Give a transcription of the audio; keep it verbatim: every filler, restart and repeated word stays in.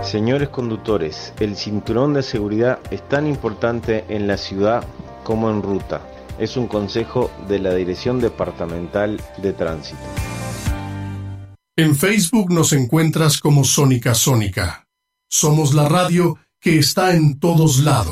Señores conductores, el cinturón de seguridad es tan importante en la ciudad como en ruta. Es un consejo de la Dirección Departamental de Tránsito. En Facebook nos encuentras como Sónica Sónica. Somos la radio que está en todos lados.